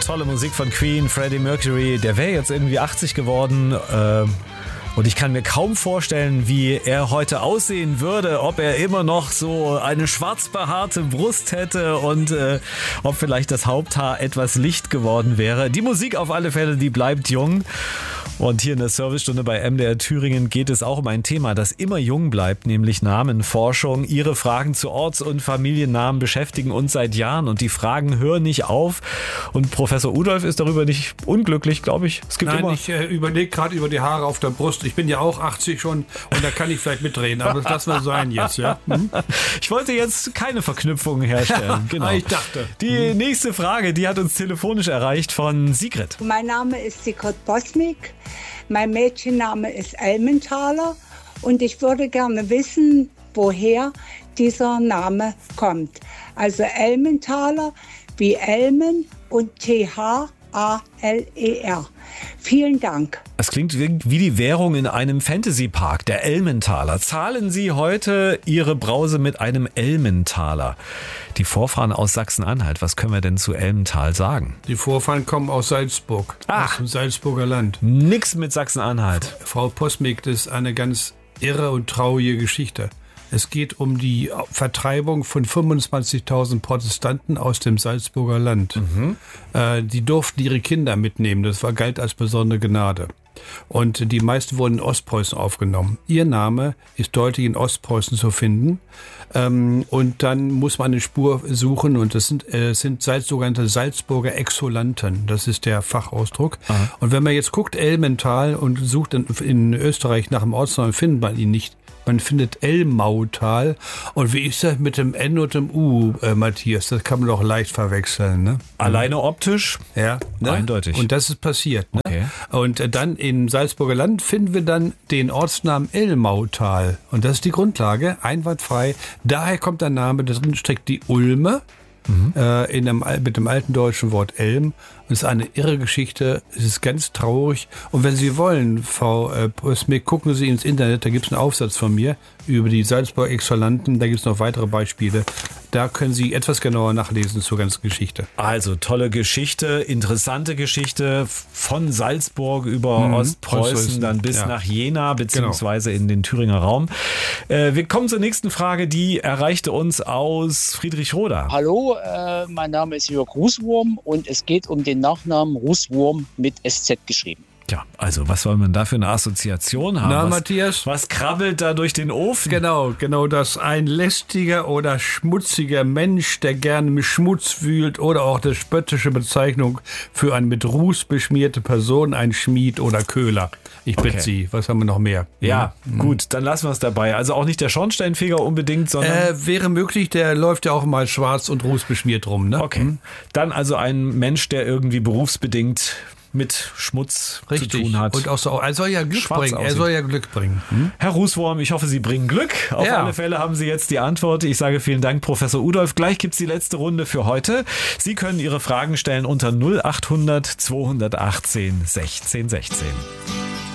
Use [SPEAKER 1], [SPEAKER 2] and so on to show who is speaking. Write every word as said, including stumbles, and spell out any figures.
[SPEAKER 1] Tolle Musik von Queen, Freddie Mercury. Der wäre jetzt irgendwie achtzig geworden. Äh, und ich kann mir kaum vorstellen, wie er heute aussehen würde, ob er immer noch so eine schwarz behaarte Brust hätte und äh, ob vielleicht das Haupthaar etwas licht geworden wäre. Die Musik auf alle Fälle, die bleibt jung. Und hier in der Servicestunde bei M D R Thüringen geht es auch um ein Thema, das immer jung bleibt, nämlich Namenforschung. Ihre Fragen zu Orts- und Familiennamen beschäftigen uns seit Jahren und die Fragen hören nicht auf. Und Professor Udolf ist darüber nicht unglücklich, glaube ich. Es gibt
[SPEAKER 2] Nein,
[SPEAKER 1] immer
[SPEAKER 2] ich äh, überlege gerade über die Haare auf der Brust. Ich bin ja auch achtzig schon und da kann ich vielleicht mitreden, aber das lassen wir sein jetzt. Ja? Hm?
[SPEAKER 1] Ich wollte jetzt keine Verknüpfungen herstellen. Genau.
[SPEAKER 2] Ich dachte.
[SPEAKER 1] Die hm. nächste Frage, die hat uns telefonisch erreicht von Sigrid.
[SPEAKER 3] Mein Name ist Sigrid Bosmik. Mein Mädchenname ist Elmenthaler und ich würde gerne wissen, woher dieser Name kommt. Also Elmenthaler wie Elmen und T H A L E R. Vielen Dank.
[SPEAKER 1] Es klingt wie die Währung in einem Fantasy-Park, der Elmenthaler. Zahlen Sie heute Ihre Brause mit einem Elmenthaler? Die Vorfahren aus Sachsen-Anhalt, was können wir denn zu Elmental sagen?
[SPEAKER 2] Die Vorfahren kommen aus Salzburg,
[SPEAKER 1] Ach.
[SPEAKER 2] aus dem Salzburger Land.
[SPEAKER 1] Nix mit Sachsen-Anhalt.
[SPEAKER 2] Frau Posmik, das ist eine ganz irre und traurige Geschichte. Es geht um die Vertreibung von fünfundzwanzigtausend Protestanten aus dem Salzburger Land. Mhm. Äh, die durften ihre Kinder mitnehmen. Das war, galt als besondere Gnade. Und die meisten wurden in Ostpreußen aufgenommen. Ihr Name ist deutlich in Ostpreußen zu finden. Ähm, und dann muss man eine Spur suchen. Und das sind, äh, sind sogenannte Salzburger Exulanten. Das ist der Fachausdruck. Aha. Und wenn man jetzt guckt, Elmental, und sucht in, in Österreich nach dem Ortsnamen, findet man ihn nicht. Man findet Elmautal. Und wie ist das mit dem N und dem U, äh, Matthias? Das kann man doch leicht verwechseln, ne?
[SPEAKER 1] Alleine optisch?
[SPEAKER 2] Ja, ne?
[SPEAKER 1] Eindeutig.
[SPEAKER 2] Und das ist passiert, ne?
[SPEAKER 1] Okay.
[SPEAKER 2] Und äh, dann im Salzburger Land finden wir dann den Ortsnamen Elmautal. Und das ist die Grundlage, einwandfrei. Daher kommt der Name, da drin steckt die Ulme. Mhm. Äh, in einem, mit dem alten deutschen Wort Elm. Und es ist eine irre Geschichte. Es ist ganz traurig. Und wenn Sie wollen, Frau äh, Posmik, gucken Sie ins Internet. Da gibt es einen Aufsatz von mir über die Salzburger Exulanten. Da gibt es noch weitere Beispiele. Da können Sie etwas genauer nachlesen zur ganzen Geschichte.
[SPEAKER 1] Also tolle Geschichte, interessante Geschichte von Salzburg über mhm, Ostpreußen, Ostpreußen, dann bis ja. nach Jena beziehungsweise genau. in den Thüringer Raum. Äh, wir kommen zur nächsten Frage, die erreichte uns aus Friedrichroda.
[SPEAKER 4] Hallo, äh, mein Name ist Jörg Rußwurm und es geht um den Nachnamen Rußwurm mit S Z geschrieben.
[SPEAKER 1] Tja, also was soll man da für eine Assoziation haben?
[SPEAKER 2] Na,
[SPEAKER 1] was,
[SPEAKER 2] Matthias?
[SPEAKER 1] Was krabbelt da durch den Ofen?
[SPEAKER 2] Genau, genau das. Ein lästiger oder schmutziger Mensch, der gerne mit Schmutz wühlt, oder auch die spöttische Bezeichnung für eine mit Ruß beschmierte Person, ein Schmied oder Köhler. Ich bitte okay. Sie, was haben wir noch mehr?
[SPEAKER 1] Ja, mhm. gut, dann lassen wir es dabei. Also auch nicht der Schornsteinfeger unbedingt, sondern...
[SPEAKER 2] Äh, wäre möglich, der läuft ja auch mal schwarz und rußbeschmiert rum, ne?
[SPEAKER 1] Okay, mhm. Dann also ein Mensch, der irgendwie berufsbedingt mit Schmutz
[SPEAKER 2] Richtig.
[SPEAKER 1] zu tun hat.
[SPEAKER 2] Und auch so, er soll ja Glück
[SPEAKER 1] Schwarz
[SPEAKER 2] bringen.
[SPEAKER 1] aussieht.
[SPEAKER 2] Er soll ja Glück bringen. Hm?
[SPEAKER 1] Herr Rußwurm, ich hoffe, Sie bringen Glück. Auf ja. alle Fälle haben Sie jetzt die Antwort. Ich sage vielen Dank, Professor Udolf. Gleich gibt's die letzte Runde für heute. Sie können Ihre Fragen stellen unter null acht hundert zweihundertachtzehn sechzehn sechzehn.